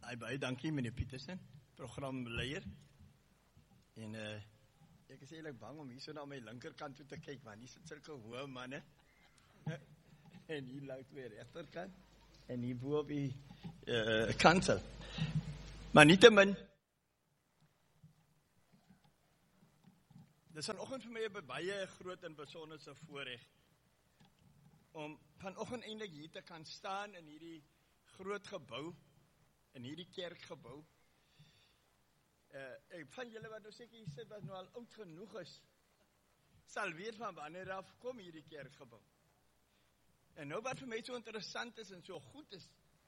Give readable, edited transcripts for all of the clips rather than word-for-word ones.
Baie dankie meneer Pietersen, programleier. En ek is eintlik bang om hier so na my linkerkant toe te kyk, want hier sit sulke hoë manne. En hier luid weer regterkant en hier bo op die kansel. Maar nietemin, dis vanoggend vir my 'n baie groot en besonderse voorreg om vanoggend eintlik hier te kan staan in hierdie groot gebou, in hierdie kerkgebou. Van julle wat nou seker hier sit, wat nou al oud genoeg is, sal weet van wanneer af kom hierdie kerkgebou. En nou wat vir my so interessant is en so goed is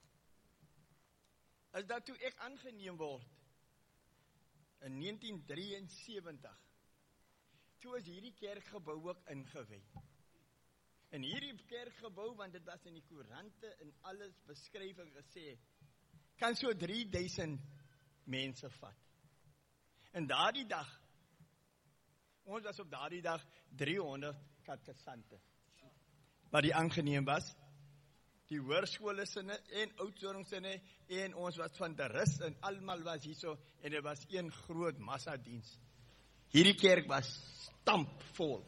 dat toe ek aangeneem word in 1973, toe is hierdie kerkgebou ook ingewy. En hierdie kerkgebou, want dit was in die koerante en alles beskrywing gesê, kan so 3000 mense vat. En daardie dag, ons was op daardie dag 300 katekisante, wat die aangeneem was, die hoërskole sinne en oudtshoornsinne, en ons was van de rus en almal was hierso, en dit was een groot massadiens. Hierdie kerk was stampvol.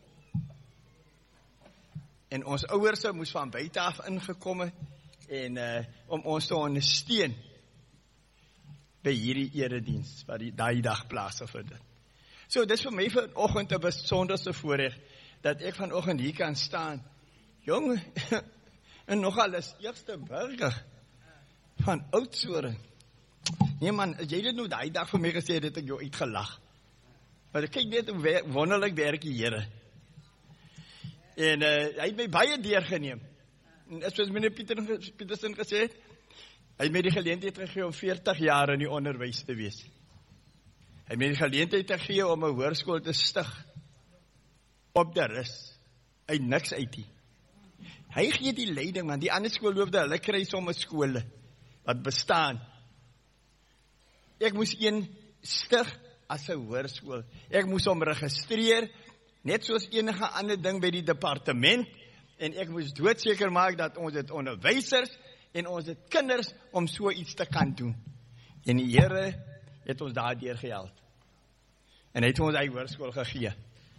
En ons ouers moes van buite af ingekom het, en om ons te ondersteun by hierdie erediens, wat die dag plaasgevind het. So, dis vir my vanoggend 'n besonderse voorreg, dat ek vanoggend hier kan staan. Jong, en nogal as eerste burger van Oudtshoorn. Nee man, as jy dit nou die dag vir my gesê het, het ek jou uitgelag. Maar kyk net hoe wonderlik werk die Here. En hy het my baie deurgeneem. En soos meneer Pietersen gesê het, hy het my die geleentheid gegee om 40 jaar in die onderwys te wees. Hy het my die geleentheid gegee om 'n hoërskool te stig op de rus, uit niks uit nie. Hy gee die leiding, want die ander skoolhoofde, hulle kry sommer skole wat bestaan. Ek moes een stig as 'n hoërskool. Ek moes hom registreer, net soos enige ander ding by die departement, en ek moes doodseker maak dat ons het onderwysers en ons het kinders om so iets te kan doen. En die Here het ons daardeur gehelp. En hy het ons hy hoërskool gegee.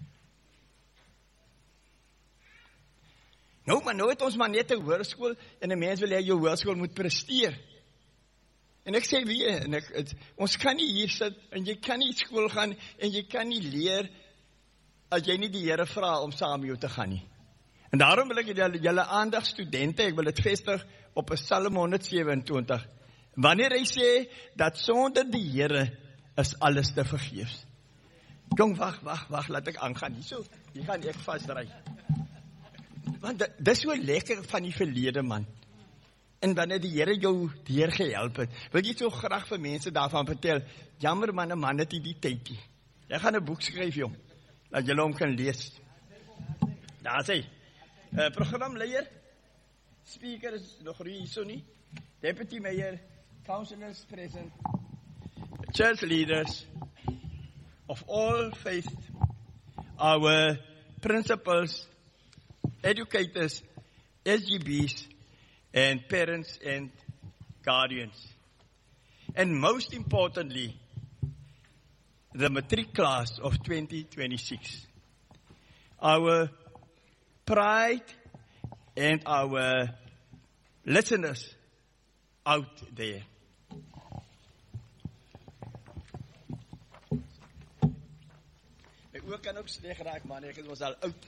Maar nou het ons maar net 'n hoërskool, en 'n mens wil hê jou hoërskool moet presteer. En ek sê weer, ons kan nie hier sit, en jy kan nie skool gaan, en jy kan nie leer, as jy nie die Here vra om saam met jou te gaan nie. En daarom wil ek julle aandag studente, ek wil dit vestig op Psalm 127, wanneer hy sê, dat sonder die Here is alles te vergeefs. Jong, wag, laat ek aangaan, hier gaan ek vasdry. Want dit is so lekker van die verlede, man. En wanneer die Here jou deur gehelp het, wil jy so graag vir mense daarvan vertel, jammer man, 'n man het nie die tyd nie. Jy gaan 'n boek skryf, jong, dat julle hom kan lees. Daar sê, programleier, speaker is nog hier so nie, deputy mayor, councillors present, church leaders of all faith, our principals, educators, SGBs, and parents and guardians. And most importantly, the matric class of 2026. Our pride and our listeners out there. My oor kan ook sleg raak, man, ek was al oud.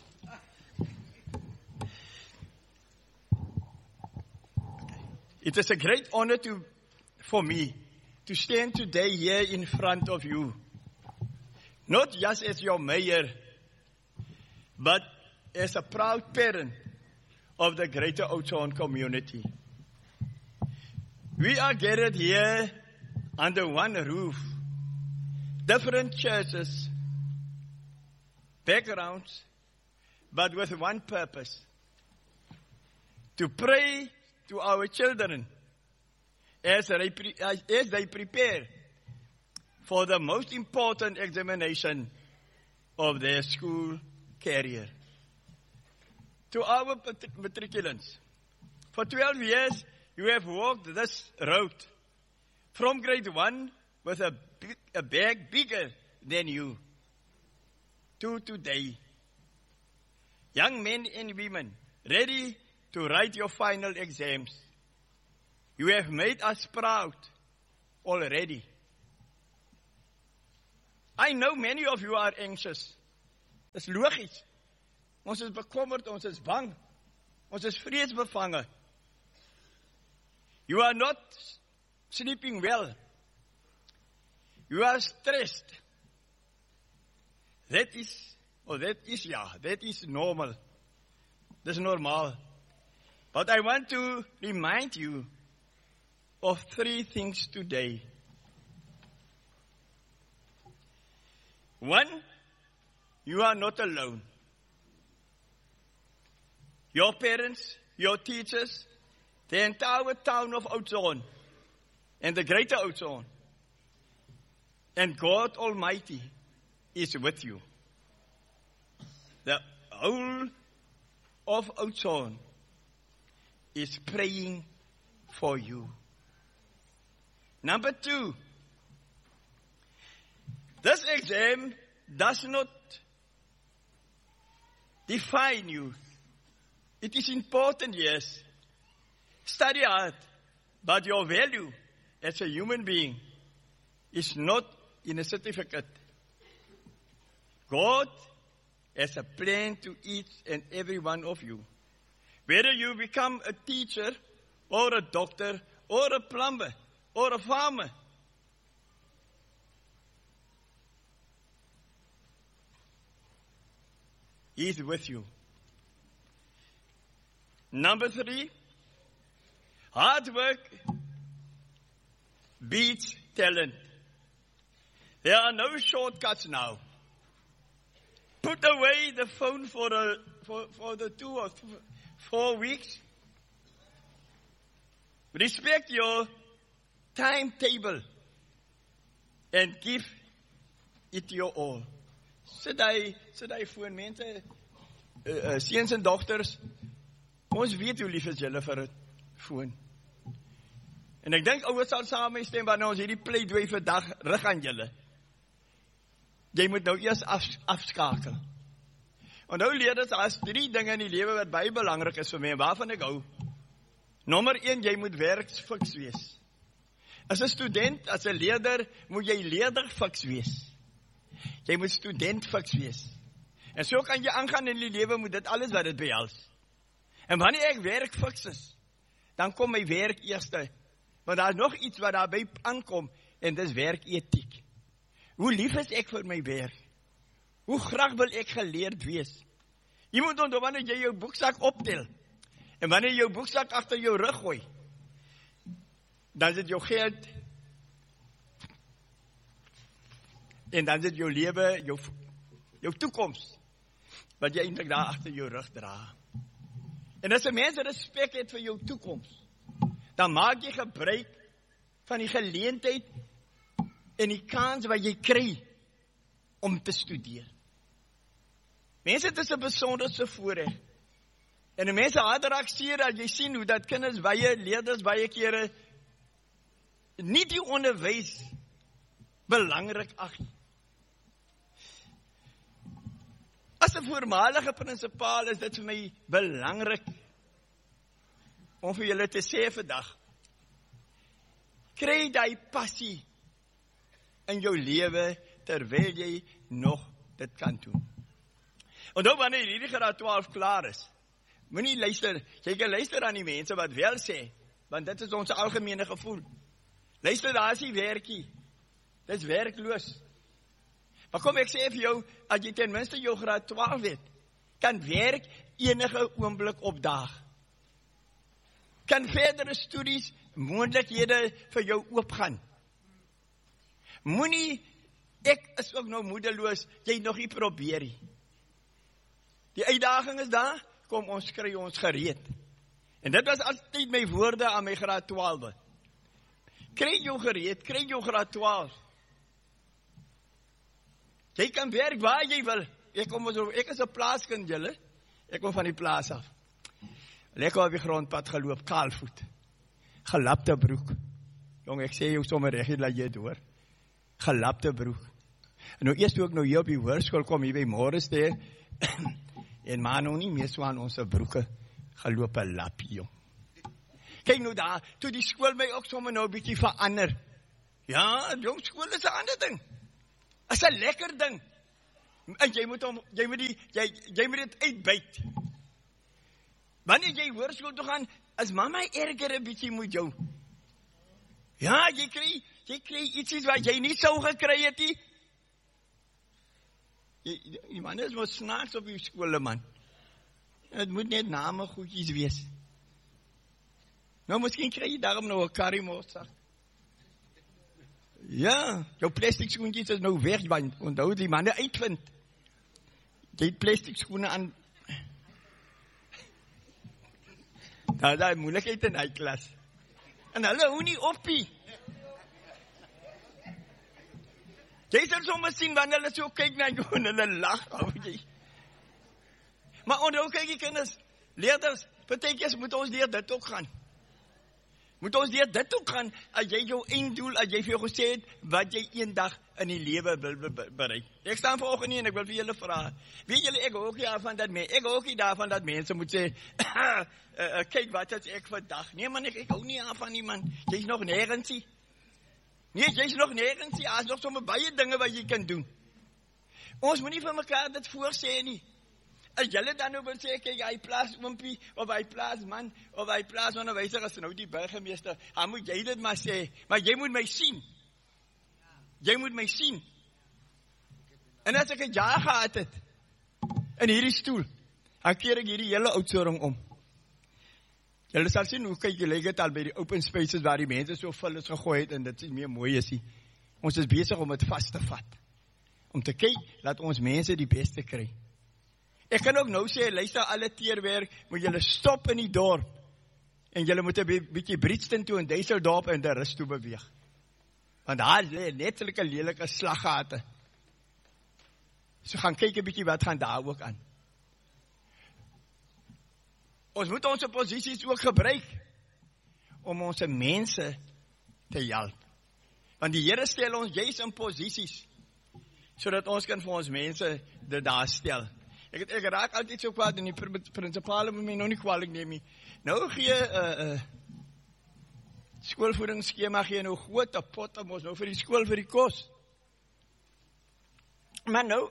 It is a great honor for me to stand today here in front of you, not just as your mayor, but as a proud parent of the greater Oudtshoorn community. We are gathered here under one roof, different churches, backgrounds, but with one purpose, to pray to our children as they prepare for the most important examination of their school career. To our matriculants, for 12 years you have walked this road from grade 1 with a bag bigger than you to today. Young men and women ready to write your final exams. You have made us proud already. I know many of you are anxious. Dis logies. Ons is bekommerd, ons is bang. Ons is vreesbevange. You are not sleeping well. You are stressed. That is normal. That's normal. But I want to remind you of 3 things today. 1, you are not alone. Your parents, your teachers, the entire town of Oudtshoorn, and the greater Oudtshoorn, and God Almighty is with you. The whole of Oudtshoorn is praying for you. Number 2, this exam does not define you. It is important, yes. Study hard, but your value as a human being is not in a certificate. God has a plan to each and every one of you. Whether you become a teacher, or a doctor, or a plumber, or a farmer, He is with you. Number 3, hard work beats talent. There are no shortcuts now. Put away the phone for the 2 or 4 weeks. Respect your timetable and give it your all. Sit hy voor mense, seuns en dogters, ons weet hoe lief is julle vir 'n foon. En ek dink ouers sal saam met my stem wanneer ons hierdie pleidooi vandag rig aan julle. Jy moet nou eers afskakel. Onthou leerders, daar is 3 dinge in die lewe wat baie belangrik is vir my en waarvan ek hou. Nommer 1, jy moet werksfiks wees. As 'n student, as 'n leerder, moet jy leerderfiks wees. Jy moet studentfiks wees. En so kan jy aangaan in die lewe met dit alles wat dit behels. En wanneer ek werkfiks is, dan kom my werk eerste. Want daar is nog iets wat daarbij aankom, en dit is werketiek. Hoe lief is ek vir my werk? Hoe graag wil ek geleerd wees? Jy moet onthou wanneer jy jou boeksak optel, en wanneer jy jou boeksak agter jou rug gooi, dan is dit jou geld, en dan is dit jou lewe, jou toekoms, wat jy eintlik daar agter jou rug dra. En as 'n mens respek het vir jou toekoms, dan maak jy gebruik van die geleentheid en die kans wat jy kry om te studeer. Mense, het is 'n besonderse voorreg. En die mense adresseer as jy sien hoe dat kinders, leerders baie kere nie die onderwys belangrik ag nie. As 'n voormalige prinsipaal is dit vir my belangrik om vir julle te sê vandag, kry die passie in jou lewe terwyl jy nog dit kan doen. En nou wanneer hierdie graad 12 klaar is, moenie luister, jy kan luister aan die mense wat wel sê, want dit is ons algemene gevoel. Luister, daar is nie werkie, dit is werkloos. Maar kom ek sê vir jou, as jy ten minste jou graad 12 het, kan werk enige oomblik opdaag. Kan verdere studies, moontlikhede vir jou oopgaan. Moenie, ek is ook nou moedeloos, jy nog nie probeer nie. Die uitdaging is daar, kom ons kry ons gereed. En dit was altyd my woorde aan my graad 12. Kry jou gereed, kry jou graad 12. Jy kan werk waar jy wil. Ek is 'n plaaskind, julle. Ek kom van die plaas af. Lekker op die grondpad geloop, kaalvoet. Gelapte broek. Jong, ek sê jou sommer reg, laat jy door. Gelapte broek. En nou eerst toe ek nou hier op die hoërskool kom, hier by Morrisdale, en maar nou nie meer so aan ons broeke geloop 'n lap, jong. Kyk nou daar, toe die skool my ook sommer nou 'n bietjie verander. Ja, jong, skool is 'n ander ding. Is 'n lekker ding. En jy moet dit uitbyt. Wanneer jy hoërskool toe gaan, is mamma erger 'n bietjie met jou. Ja, jy kry iets wat jy nie sou gekry het nie. Die man is wat snaaks op die skole, man. Het moet net name goedjies wees. Nou, miskien kry jy daarom nou 'n karriemoorsak. Ja, jou plastic skoentjies is nou weg, want onthou die manne uitvind. Jy het plastic skoene aan. Daar moeilikheid in die klas. En hulle hou nie oppie. Jy sal sommer sien wanneer hulle so kyk na jou en hulle lag. Maar onthou, kyk die kinders, leerders, partykeers moet ons deur dit ook gaan. As jy jou einddoel, as jy vir jou gesê het, wat jy eendag in die lewe wil bereik. Ek staan vanoggend nie en ek wil vir julle vra. Weet julle, ek hou ook nie daarvan dat mense moet sê, kyk wat is ek vandag. Nee man, ek hou nie daarvan nie man. Jy's nog nergens nie. Nee, jy's nog nergens nie. Daar's nog sommer baie dinge wat jy kan doen. Ons moet nie vir mekaar dit voorsê nie. As julle dan nou wil sê, kyk, hy plaas oompie, of hy plaas man, of hy plaas onderwyser, as nou die burgemeester, dan moet jy dit maar sê, maar jy moet my sien. Jy moet my sien. En as ek 'n jaar gehad het, in hierdie stoel, dan keer ek hierdie hele oudsoring om. Julle sal sien hoe kyk jy lyk dit al by die open spaces waar die mense so vullis gegooi het, en dit is meer mooi is nie. Ons is besig om dit vas te vat. Om te kyk, laat ons mense die beste kry. Ek kan ook nou sê, luister alle teerwerk, moet julle stop in die dorp, en julle moet 'n bietjie Britston toe, en Duiseldorp, en de rus toe beweeg. Want daar lê net sulke lelike slaggate. So gaan kyk 'n bietjie wat gaan daar ook aan. Ons moet ons posisies ook gebruik, om ons mense te help. Want die Here stel ons juis in posisies, sodat ons kan vir ons mense dit daar stel. Ek raak altyd so kwaad en die prinsipale moet my nog nie kwalijk neem nie. Nou gee skoolvoedingsskema gee nou groot pot om ons nou vir die skool vir die kos. Maar nou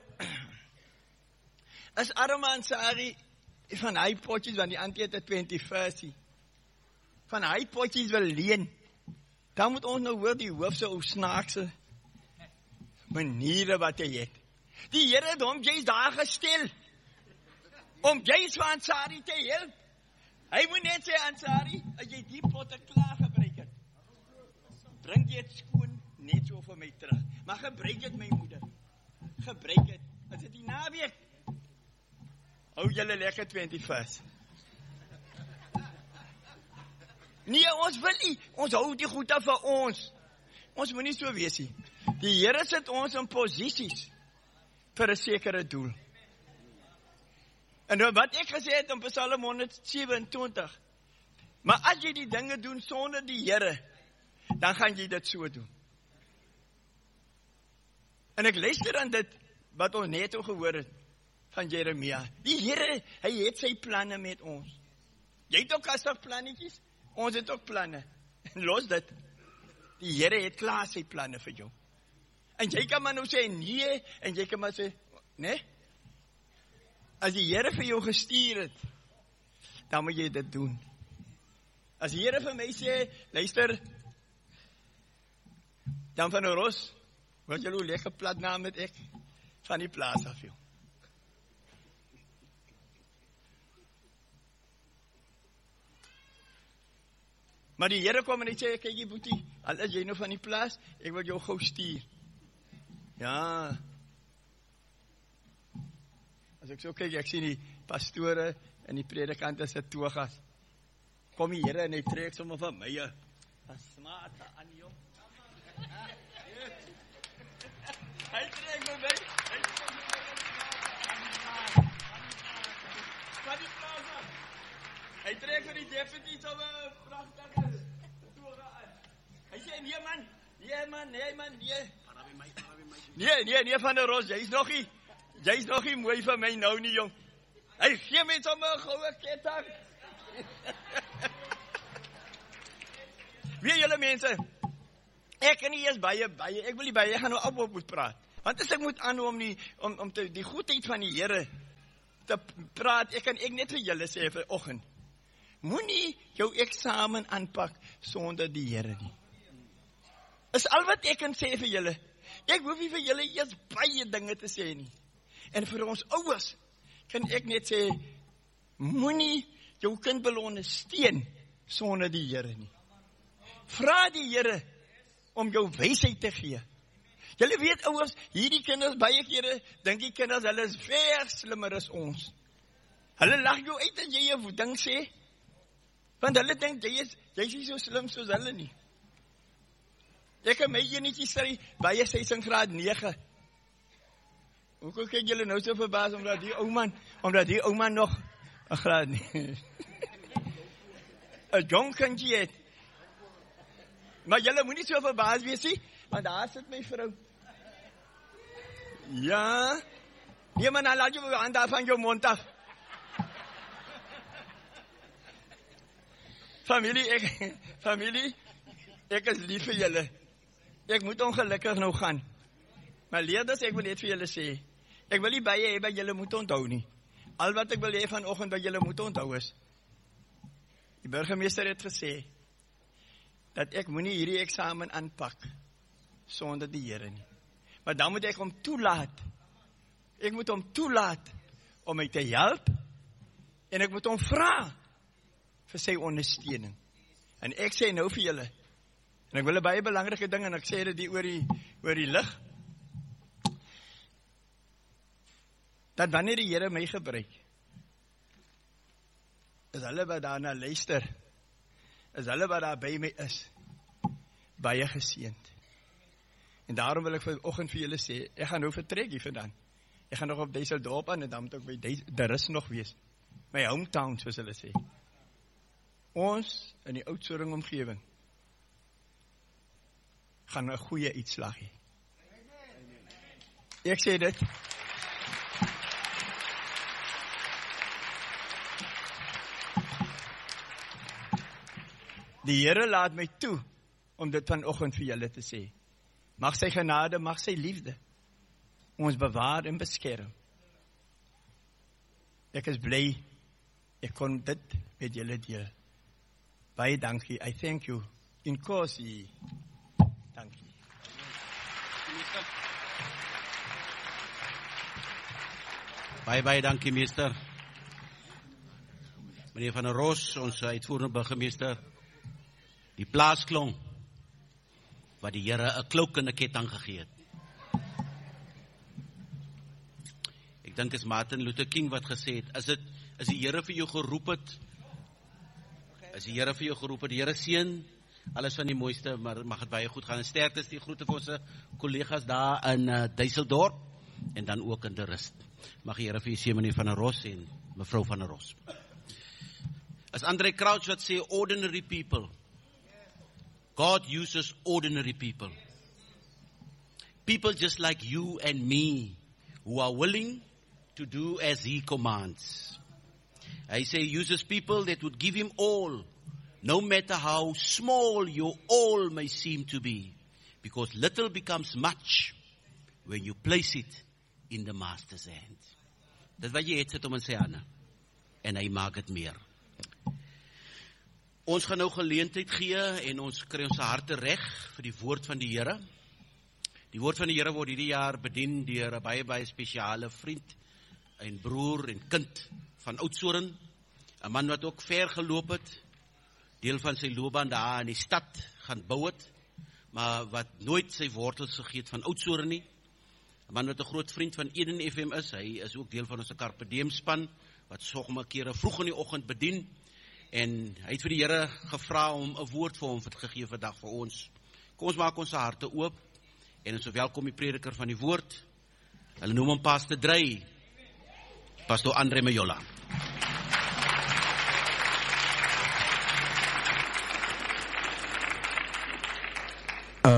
as Arma Ansari van hy potjies van die Antiete 21st van hy potjies wil leen, dan moet ons nou hoor die hoofse ou snaakse maniere wat hy het. Die Here het hom juist daar gestel om juist vir Ansari te help. Hy moet net sê, Ansari, as jy die potte klaar gebruik het, bring jy het skoon net so vir my terug. Maar gebruik het my moeder. Gebruik het. As dit die naweek, hou julle lekker 21st. Nee, ons wil nie. Ons hou die goed af vir ons. Ons moet nie so wees nie. Die Here sit ons in posisies vir 'n sekere doel. En wat ek gesê het in Psalm 127, maar as jy die dinge doen sonder die Here, dan gaan jy dit so doen. En ek luister aan dit, wat ons net al gehoor het, van Jeremia. Die Here, hy het sy planne met ons. Jy het ook kastig plannetjies, ons het ook planne. Los dit. Die Here het klaar sy planne vir jou. En jy kan maar nou sê nee, en jy kan maar sê, nee. As die Here vir jou gestuur het, dan moet jy dit doen. As die Here vir my sê, luister, dan van Ros, wat jy hoe lekker plat naam met ek, van die plaas af jou. Maar die Here kom en hy sê, kyk jy boetie, al is jy nou van die plaas, ek wil jou gou stuur. Ja. As ek so kyk, ek sien die pastore en die predikante se togas. Kom die Here en hy trek sommer van my 'n smarte aan jou. Hy trek my weg. Hy trek vir die deputy so 'n pragtige toga aan. Hy sê Nee, van der Ros, jy is nog nie mooi vir my nou nie, jong. Hy gee my sommer 'n goue ketting. Wie julle mense, ek kan nie eers baie, ek wil nie baie, ek gaan nou op moet praat. Want as ek moet aanhou om die goedheid van die Here te praat, ek net vir julle sê vanoggend, moenie jou eksamen aanpak sonder die Here nie. Is al wat ek kan sê vir julle. Ek hoef nie vir julle eers baie dinge te sê nie. En vir ons ouers kan ek net sê, moenie jou kind ondersteun sonder die Here nie. Vra die Here om jou wysheid te gee. Julle weet ouers, hierdie kinders baie kere dink die kinders hulle is ver slimmer as ons. Hulle lag jou uit as jy 'n ding sê, want hulle dink jy is nie so slim soos hulle nie. Ek kan my enetjie sê, baie sy is in graad 9. Hoekom kyk julle nou so verbaas, omdat die ou man nog 'n graad 9. 'n jong kindjie het. Maar julle moenie so verbaas wees nie, want daar sit my vrou. Ja, nee man, laat jou hand af van jou mond af. Familie, ek is lief vir julle. Ek moet ongelukkig nou gaan. Maar leerders, ek wil net vir julle sê, ek wil nie baie hê wat julle moet onthou nie. Al wat ek wil hê vanoggend wat julle moet onthou is, die burgemeester het gesê, dat ek moenie hierdie eksamen aanpak sonder die Here nie. Maar dan moet ek hom toelaat. Ek moet hom toelaat om my te help en ek moet hom vra vir sy ondersteuning. En ek sê nou vir julle, en ek wil 'n baie belangrike ding en ek sê dit oor die lig, dat wanneer die Here my gebruik, is hulle wat daarna luister, is hulle wat daar by my is, baie geseënd. En daarom wil ek vanoggend vir julle sê, ek gaan nou vertrek hier vandaan. Ek gaan nog op Duiseldorp aan en dan moet ek by die rus nog wees. My hometown, soos hulle sê. Ons in die Oudtshoorn omgewing gaan 'n goeie uitslag hê. Ek sê dit. Die Here laat my toe om dit vanoggend vir julle te sê. Mag sy genade, mag sy liefde ons bewaar en beskerm. Ek is bly ek kon dit met julle deel. Baie dankie. I thank you. Inkosi. Dankie. Baie dankie, meester. Meneer Van der Ros, ons uitvoerende burgemeester. Die plaasklong wat die Here 'n klok en 'n ketting gegee het. Ek dink is Martin Luther King wat gesê het, as die Here vir jou geroep het, die Here seën, alles van die mooiste, maar mag dit baie goed gaan. En sterkte die groete vir ons kollegas daar in Duiseldorp en dan ook in die rust. Mag die Here vir u seën, meneer Van der Ros en mevrou Van der Ros. As André Crouch wat sê, ordinary people. God uses ordinary people. People just like you and me, who are willing to do as he commands. I say he uses people that would give him all, no matter how small your all may seem to be, because little becomes much when you place it in the master's hand. Dis wat jy het sit om in sy hande, en hy maak het meer. Ons gaan nou geleentheid gee en ons kry ons harte reg vir die woord van die Here. Die woord van die Here word hierdie jaar bedien deur 'n baie spesiale vriend en broer en kind van Oudtshoorn, 'n man wat ook ver geloop het, deel van sy loopbaan daar in die stad gaan bou het, maar wat nooit sy wortels gegee het van Oudtshoorn nie. 'n Man wat 'n groot vriend van Eden FM is, hy is ook deel van ons Carpe Diem span wat sommige kere vroeg in die oggend bedien. En hy het vir die Here gevra om 'n woord vir hom gegee vandag vir ons. Kom ons maak ons harte oop en ons welkom die prediker van die woord. Hulle noem hom Pastor Drey. Pastor Andre Majola.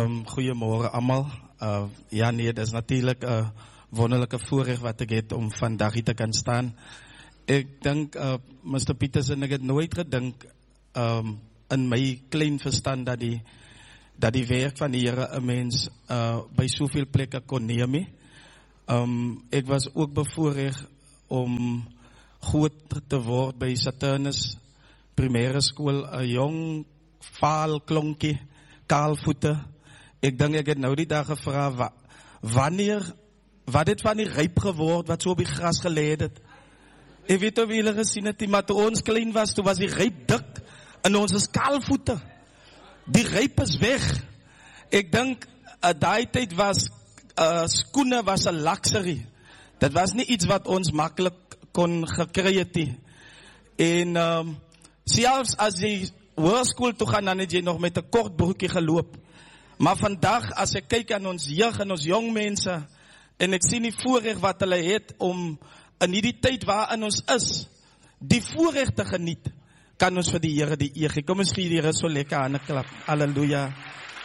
Goeiemorgen allemaal. Ja nee, dat is natuurlijk wonderlijke voorrecht wat ik heb om vandaag hier te kan staan. Ik denk, Mr. Peterson, ik heb nooit gedacht in mijn klein verstand dat die werk van de Here een mens bij zoveel plekken kon nemen. Ik was ook bevoorrecht om goed te worden bij Saturnus primaire school, een jong, vaal klonkie, kaalvoeten. Ik denk, ik heb nou die dag gevraagd, wat dit van die rijp geworden, wat zo op die gras geleid het. Ik weet of jullie gezien het, maar toen ons klein was, toen was die rijp dik en onze kaalvoeten. Die rijp is weg. Ik denk, die tijd was, schoenen was een luxury. Dat was niet iets wat ons makkelijk kon gekregen. En zelfs als je hogeschool toe gaat, dan heb je nog met een kort broekje gelopen. Maar vandaag, als ik kijk aan ons jeugd en ons jong mensen, en ik zie die voorrecht wat hulle het om in die tijd waarin ons is, die voorrecht te genieten, kan ons vir die Here die eer gee. Kom ons gee die Here so lekker aan 'n klap. Halleluja.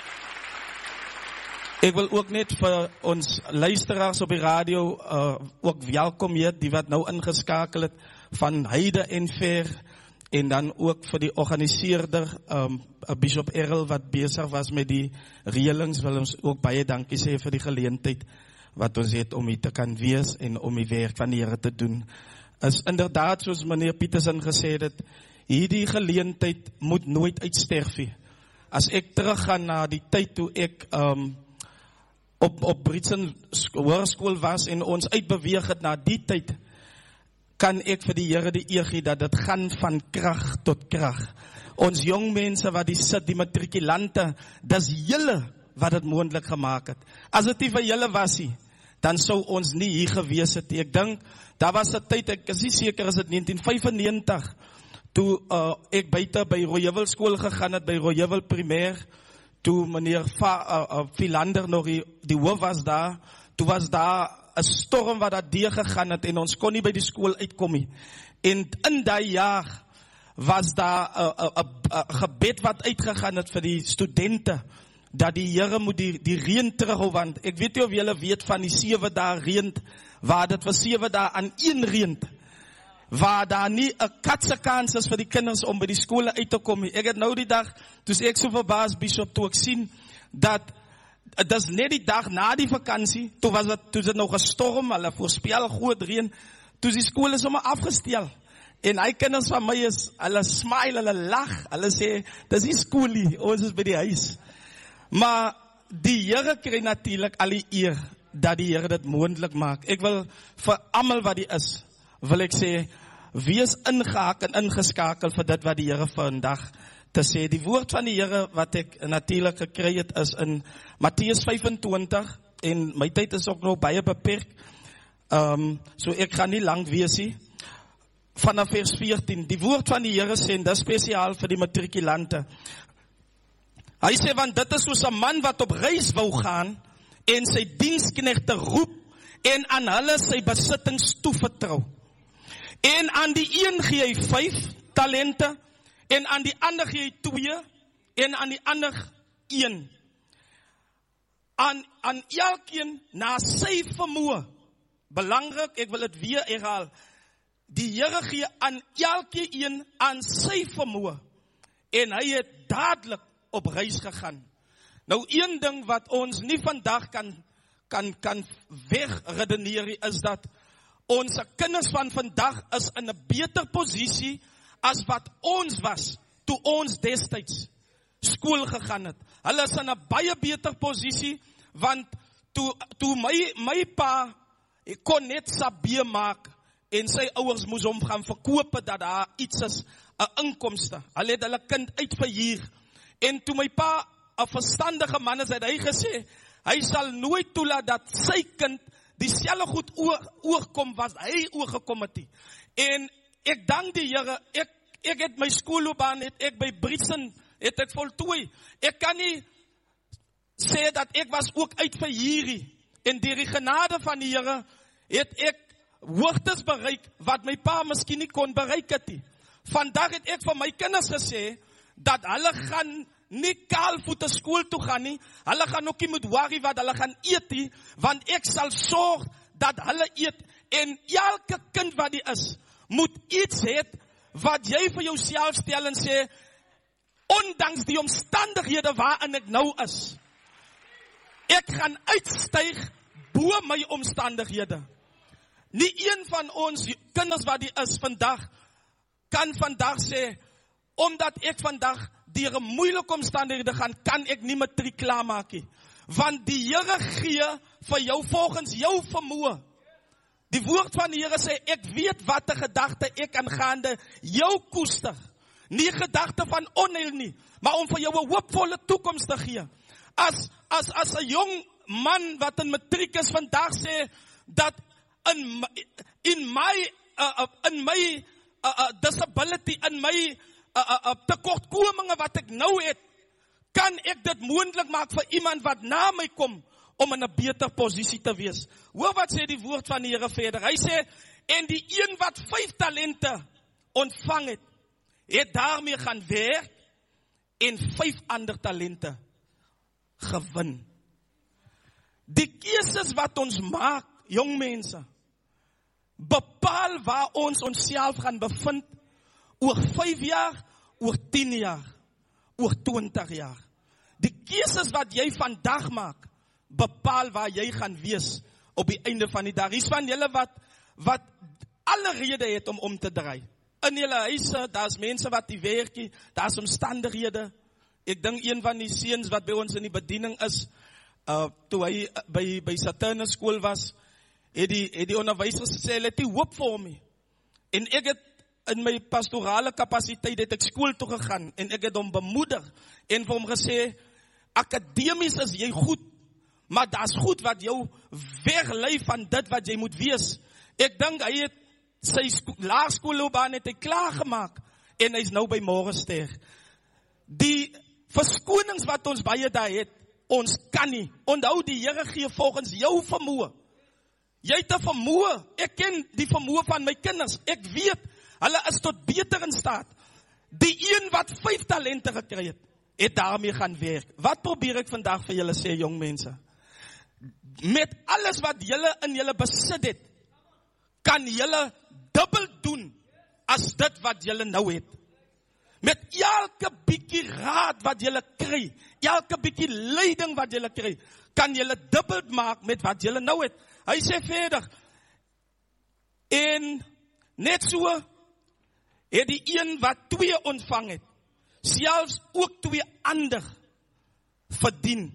Ik wil ook net voor ons luisteraars op de radio ook welkom heet, die wat nou ingeskakeld het van heide en ver. En dan ook voor die organiseerder, Bishop Errol, wat bezig was met die reelings, wil ons ook baie dankie sê vir die geleentheid wat ons het om hier te kan wees en om die werk van die Here te doen. Is inderdaad, soos meneer Peterson gesê het, hierdie geleentheid moet nooit uitsterf. As ek teruggaan na die tyd toe ek op Britsen hoërskool was en ons uitbeweeg het na die tyd, kan ek vir die Here die eer gee dat dit gaan van krag tot krag. Ons jong mense wat die sit, die matrikulante, dis julle wat dit moontlik gemaak het. As dit nie vir julle was nie, dan sou ons nie hier gewees het. Ek dink, daar was 'n tyd, ek is nie seker as dit 1995, toe ek buite by Royewil skool gegaan het, by Royewil Primêr, toe meneer Philander nog die hoof was daar, toe was daar 'n storm wat daar deur gegaan het en ons kon nie by die skool uitkom nie. En in daai jaar was daar 'n gebed wat uitgegaan het vir die studente, dat die Here moet die reën terughou, want ek weet nie of julle weet van die 7 dae reën, waar dit vir 7 dae aan een reën, waar daar nie 'n katse kans is vir die kinders om by die skole uit te kom nie. Ek het nou die dag, toe ek so verbaas, Bishop, toe ek sien, dat dit is net die dag na die vakansie, toe dit nog gestorm, hulle voorspel groot reën, toe die skole sommer afgestel. En hy kinders van my is, hulle smile, hulle lag, hulle sê, dis nie skoolie, ons is by die huis. Maar die Here kry natuurlik al die eer, dat die Here dit moontlik maak. Ek wil vir almal wat die is, wil ek sê, wees ingehak en ingeskakel vir dit wat die Here vandag te sê. Die woord van die Here wat ek natuurlik gekry het is in Matteus 25 en my tyd is ook nog baie beperk. So ek gaan nie lank wees nie. Vanaf vers 14. Die woord van die Here sê, en dit is spesiaal vir die matrikulante. Hy sê, want dit is soos 'n man wat op reis wou gaan en sy diensknegte roep en aan hulle sy besittings toevertrou. En aan die een gee hy 5 talente, en aan die ander gee hy 2, en aan die ander 1. Aan elkeen na sy vermoë. Belangrik, ek wil dit weer herhaal. Die Here gee aan elkeen aan sy vermoë. En hy het dadelik op reis gegaan. Nou een ding wat ons nie vandag kan wegredeneer is dat ons kinders van vandag is in 'n beter posisie as wat ons was toe ons destyds skool gegaan het. Hulle is in 'n baie beter posisie, want toe my pa kon net sabie maak en sy ouers moes hom gaan verkoop dat daar iets is, 'n inkomste. Hulle het hulle kind uitverhuur. En toe my pa 'n verstandige man is, het hy gesê, hy sal nooit toelaat dat sy kind dieselfde goed oorkom was hy oorgekom het. En ek dank die Here, ek het my skoolloopbaan ek by Britsen het ek voltooi. Ek kan nie sê dat ek was ook uitverhuur. En deur die genade van die Here het ek hoogtes bereik wat my pa miskien nie kon bereik het nie. Vandag het ek vir my kinders gesê dat hulle gaan nie kaalvoete skool toe gaan nie. Hulle gaan ook nie moet worry wat hulle gaan eet nie, want ek sal sorg dat hulle eet. En elke kind wat die is, moet iets hê wat jy vir jouself stel en sê, ondanks die omstandighede waarin ek nou is, ek gaan uitstyg bo my omstandighede. Nie een van ons kinders wat die is vandag, kan vandag sê, omdat ek vandag deur 'n moeilike omstandighede gaan, kan ek nie matriek klaarmaak nie. Want die Here gee vir jou volgens jou vermoë. Die woord van die Here sê, ek weet watter gedagte ek aangaande jou koester. Nie gedagte van onheil nie, maar om vir jou 'n hoopvolle toekoms te gee. As 'n jong man wat in matriek is vandag sê, dat in my disability, in my tekortkominge wat ek nou het, kan ek dit moontlik maak vir iemand wat na my kom, om in 'n beter posisie te wees. Hoor wat sê die woord van die Here verder. Hy sê, en die een wat 5 talente ontvang het, het daarmee gaan werk, en 5 ander talente gewin. Die keuses wat ons maak, jong mense, bepaal waar ons onsself gaan bevind, oor 5 jaar, oor 10 jaar, oor 20 jaar. Die keuses wat jy vandag maak, bepaal waar jy gaan wees op die einde van die dag. Is van julle wat alle rede het om te draai. In julle huise, daar's mense wat die werkie, daar's omstandighede. Ek dink een van die seuns wat by ons in die bediening is, toe hy by Saturnus skool was, het die onderwyser gesê, hulle het nie hoop vir hom nie. En ek het in my pastorale kapasiteit het ek skool toe gegaan, en ek het hom bemoedig, en vir hom gesê, akademies is jy goed, maar daar's goed wat jou weglei van dit wat jy moet wees. Ek dink hy het sy laerskoolloopbaan het hy klaargemaak, en hy's nou by Morgenster. Die verskonings wat ons baie daar het, ons kan nie. Onthou, die Here gee volgens jou vermoë. Jy het 'n vermoë. Ek ken die vermoë van my kinders. Ek weet, hulle is tot beter in staat. Die een wat 5 talente gekry het daarmee gaan werk. Wat probeer ek vandag vir julle sê, jong mense? Met alles wat julle in julle besit het, kan julle dubbel doen as dit wat julle nou het. Met elke bietjie raad wat julle kry, elke bietjie leiding wat julle kry, kan julle dubbel maak met wat julle nou het. Hy sê verder, en net so het die een wat 2 ontvang het, selfs ook 2 ander verdien.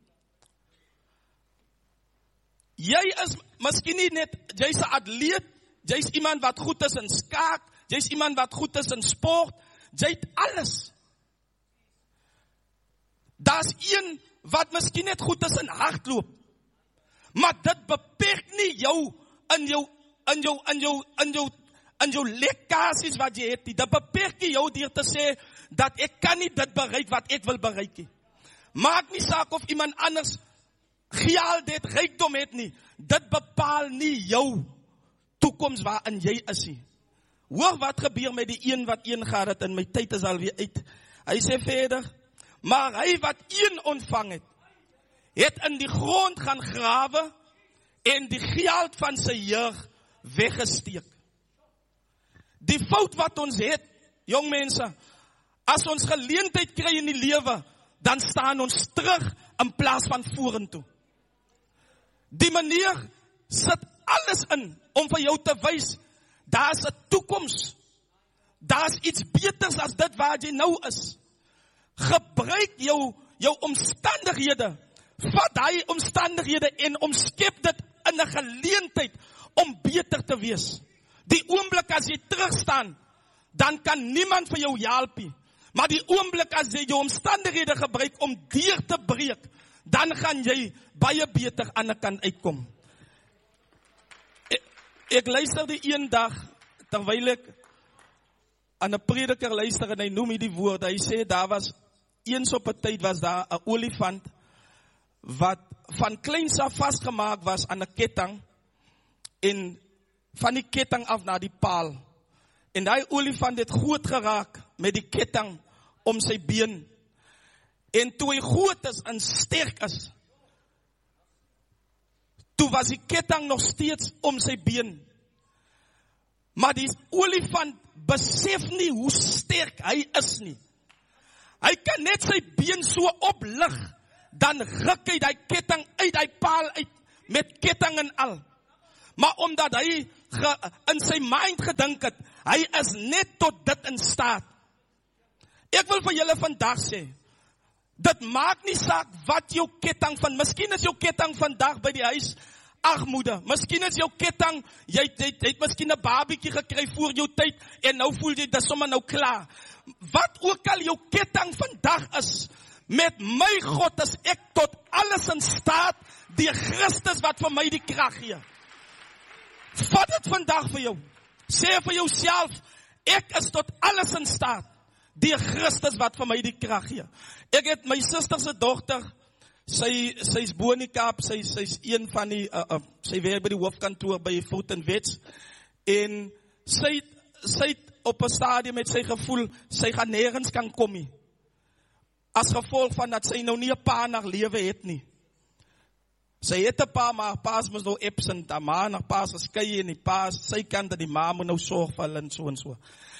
Jy is miskien nie net, jy's 'n atleet, jy's iemand wat goed is in skaak, jy's iemand wat goed is in sport, jy het alles. Daar's een wat miskien net goed is in hardloop, maar dit beperk nie jou in jou lekkasies wat jy het nie. Dit beperk nie jou deur te sê dat ek kan nie dit bereik wat ek wil bereik nie. Maak nie saak of iemand anders geld het, rykdom het nie. Dit bepaal nie jou toekoms waarin jy is nie. Hoor wat gebeur met die een wat 1 gehad het, en my tyd is alweer uit. Hy sê verder, maar hy wat 1 ontvang het in die grond gaan grawe en die geld van sy jeug weggesteek. Die fout wat ons het, jong mense, as ons geleentheid kry in die lewe, dan staan ons terug in plaas van vorentoe. Die meneer sit alles in om vir jou te wys, daar's 'n toekoms. Daar's iets beters as dit waar jy nou is. Gebruik jou omstandighede. Vat daai omstandighede en omskep dit in 'n geleentheid om beter te wees. Die oomblik as jy terugstaan, dan kan niemand vir jou help nie. Maar die oomblik as jy jou omstandighede gebruik om deur te breek, dan gaan jy baie beter aan die kant uitkom. Ek luisterde een dag, terwyl ek aan 'n prediker luister, en hy noem die woord, hy sê, daar was, eens op 'n tyd was daar 'n olifant, wat van kleins af vasgemaak was aan 'n ketting, en van die ketting af na die paal. En daai olifant het groot geraak met die ketting om sy been. En toe hy groot is en sterk is, toe was die ketting nog steeds om sy been. Maar die olifant besef nie hoe sterk hy is nie. Hy kan net sy been so oplig, dan ruk hy die ketting uit die paal uit, met ketting en al. Maar omdat hy in sy mind gedink het, hy is net tot dit in staat. Ek wil vir julle vandag sê, dit maak nie saak wat jou ketting van, miskien is jou ketting vandag by die huis, armoede, miskien is jou ketting, jy het miskien 'n babietjie gekry voor jou tyd, en nou voel jy, dis sommer nou klaar. Wat ook al jou ketting vandag is, met my God is ek tot alles in staat, deur Christus wat vir my die krag gee. Vat dit vandag vir jou, sê vir jouself, ek is tot alles in staat, deur Christus wat vir my die krag gee. Ek het my suster se dogter, sy's bo in die Kaap, sy's een van die, sy werk by die hoofkantoor by Fouten Wets, en sy het op 'n stadium met sy gevoel, sy gaan nêrens kan kom nie, as gevolg van dat sy nou nie 'n pa na lewe het nie. Sy het 'n pa, maar pa is mos nou absent, haar ma en haar pa is geskei, en die pa, sy kant dat die ma moet nou sorg vir hulle en so.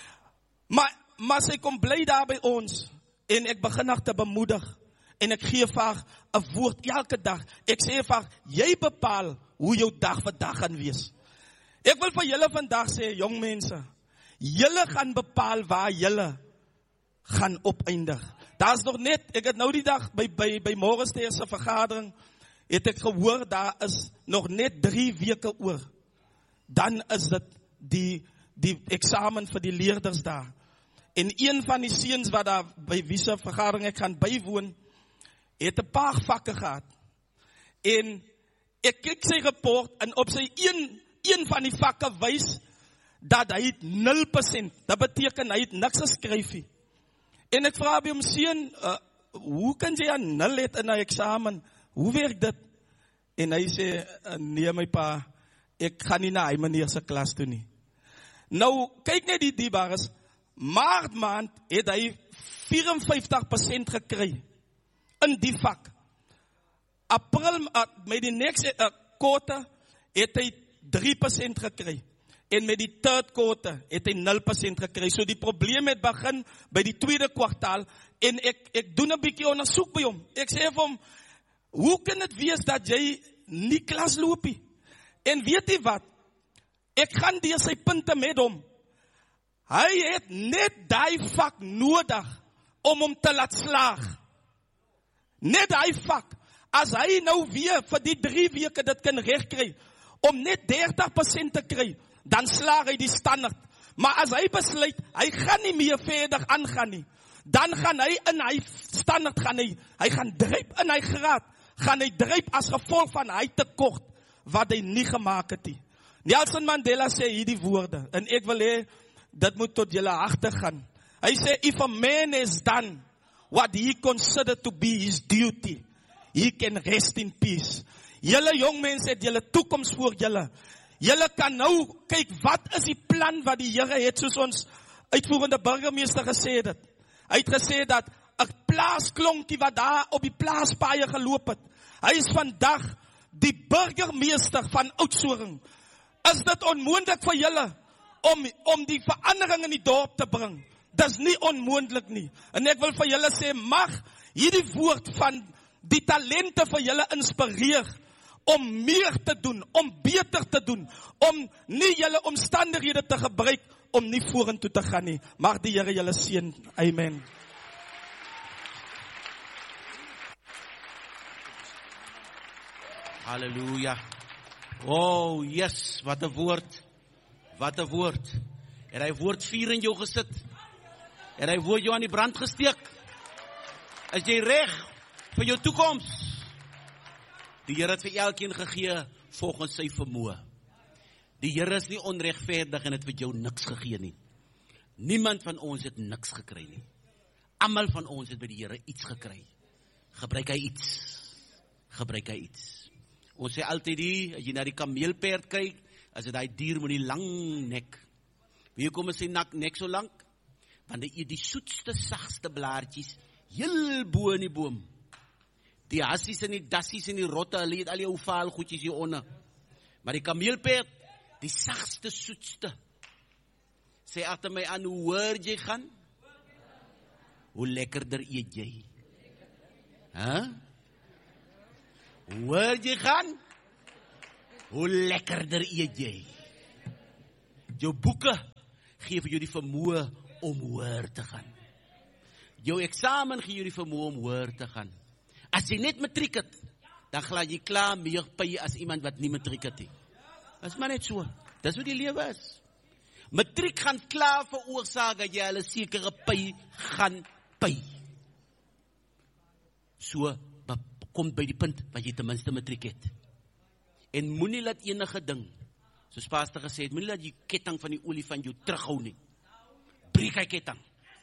Maar sy kom bly daar by ons, en ek begin haar te bemoedig, en ek gee vir haar 'n woord elke dag. Ek sê vir haar, jy bepaal hoe jou dag vandag gaan wees. Ek wil vir julle vandag sê, jong mense, julle gaan bepaal waar julle gaan opeindig. Daar's nog net, ek het nou die dag by Morgenster se vergadering, het ek gehoor, daar is nog net 3 weke oor. Dan is dit die eksamen vir die leerders daar. En een van die seuns wat daar by wie se vergadering ek gaan bywoon, het 'n paar vakke gehad. En ek kyk sy rapport, en op sy een van die vakke wys, dat hy 0%, dat beteken hy het niks geskryf nie. En ek vra by hom, seun, hoe kan jy 'n 0 het in 'n eksamen? Hoe werk dit? En hy sê, nee my pa, ek gaan nie na hy meneer se klas toe nie. Nou, kyk net die diebares, maart maand het hy 54% gekry in die vak. April, met die next quarter, het hy 3% gekry. En met die third quarter het hy 0% gekry. So die probleem het begin by die tweede kwartaal, en ek doen 'n bietjie ondersoek by hom. Ek sê vir hom, hoe kan dit wees dat jy nie klas loop nie? En weet jy wat? Ek gaan deur sy punte met hom. Hy het net daai vak nodig om hom te laat slaag. Net daai vak. As hy nou weer vir die 3 weke dit kan regkry, om net 30% te kry, dan slaag hy die standaard. Maar as hy besluit, hy gaan nie meer verder aangaan nie, dan gaan hy in hy standaard, hy gaan dryp in hy graad, gaan hy dryp as gevolg van hy tekort, wat hy nie gemaak het nie. Nelson Mandela sê hierdie woorde, en ek wil hê, dit moet tot julle harte gaan. Hy sê, if a man has done what he considered to be his duty, he can rest in peace. Julle jong mense het julle toekoms voor julle. Julle kan nou kyk, wat is die plan wat die Here het, soos ons uitvoerende burgemeester gesê het. Hy het gesê dat 'n plaasklonkie wat daar op die plaaspaaie geloop het, hy is vandag die burgemeester van Oudtshoorn. Is dit onmoontlik vir julle om die verandering in die dorp te bring? Dis nie onmoontlik nie. En ek wil vir julle sê, mag hierdie woord van die talente vir julle inspireer om meer te doen, om beter te doen, om nie julle omstandighede te gebruik om nie vorentoe te gaan nie. Mag die Here julle seën. Amen. Halleluja. Oh, yes, wat 'n woord. Wat 'n woord. Het hy woord vuur in jou gesit? Het hy woord jou aan die brand gesteek? Is jy reg vir jou toekoms? Die Here het vir elkeen gegee volgens sy vermoë. Die Here is nie onregverdig en het vir jou niks gegee nie. Niemand van ons het niks gekry nie. Almal van ons het by die Here iets gekry. Gebruik hy iets. Gebruik hy iets. Ons sê altyd as jy na die kameelperd kyk, as dit daai dier met die lang nek. Wie kom sy nek so lank? Want hy eet die soetste, sagste blaartjies heel bo in die boom. Die hassies en die dassies en die rotte, hulle het al die ou vaal goedjies hier onder. Maar die kameelperd, die sagste, soetste, sê agter my aan, hoe hoor jy gaan? Hoe lekkerder eet jy? Hoe hoor jy gaan? Hoe lekkerder eet jy? Jou boeke gee vir jou die vermoë om hoër te gaan. Jou eksamen gee jou die vermoë om hoër te gaan. As jy net matriek het, dan gaan jy klaar meer pay as iemand wat nie matriek het nie. Dit is maar net so. Dis hoe die lewe is. Matriek gaan klaar veroorsaak dat jy hulle sekere pay gaan pay. So, kom by die punt wat jy ten minste matriek het. En moenie laat enige ding, soos pastor gesê het, moenie laat die ketting van die olifant jou terughou nie. Breek hy ketting.